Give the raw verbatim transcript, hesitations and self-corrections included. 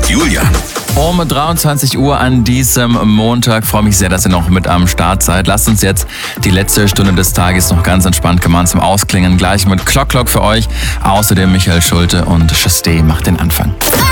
Julian. Um dreiundzwanzig Uhr an diesem Montag. Freue mich sehr, dass ihr noch mit am Start seid. Lasst uns jetzt die letzte Stunde des Tages noch ganz entspannt gemeinsam ausklingen. Gleich mit Clock Clock für euch. Außerdem Michael Schulte und Chasté macht den Anfang.